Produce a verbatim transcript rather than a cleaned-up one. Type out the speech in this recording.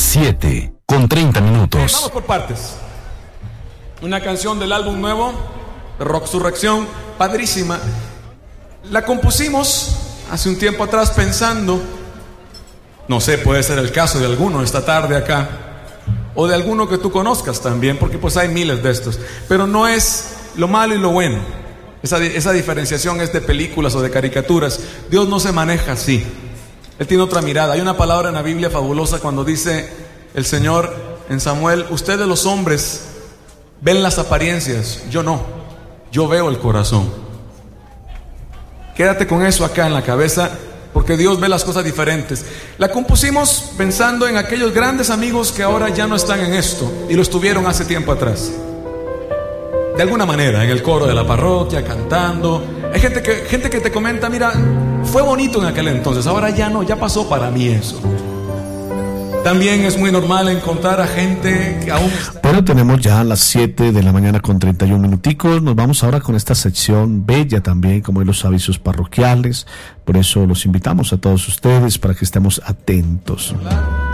siete con treinta minutos. Vamos por partes. Una canción del álbum nuevo, Rocksurrección, padrísima. La compusimos hace un tiempo atrás pensando, no sé, puede ser el caso de alguno esta tarde acá, o de alguno que tú conozcas también, porque pues hay miles de estos, pero no es lo malo y lo bueno. Esa, esa diferenciación es de películas o de caricaturas. Dios no se maneja así. Él tiene otra mirada. Hay una palabra en la Biblia fabulosa cuando dice el Señor en Samuel: ustedes los hombres ven las apariencias, yo no, yo veo el corazón. Quédate con eso acá en la cabeza, porque Dios ve las cosas diferentes. La compusimos pensando en aquellos grandes amigos que ahora ya no están en esto y lo estuvieron hace tiempo atrás. De alguna manera, en el coro de la parroquia, cantando. Hay gente que, gente que te comenta: mira, fue bonito en aquel entonces, ahora ya no, ya pasó para mí eso. También es muy normal encontrar a gente que aún... Bueno, tenemos ya las siete de la mañana con treinta y un minuticos. Nos vamos ahora con esta sección bella también, como los avisos parroquiales. Por eso los invitamos a todos ustedes para que estemos atentos.